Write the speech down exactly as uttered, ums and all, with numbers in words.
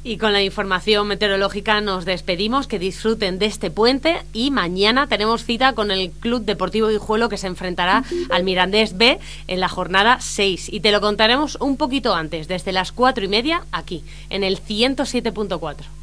Y con la información meteorológica nos despedimos, que disfruten de este puente y mañana tenemos cita con el Club Deportivo Guijuelo, que se enfrentará al Mirandés B en la jornada seis, y te lo contaremos un poquito antes, desde las cuatro y media aquí, en el ciento siete punto cuatro.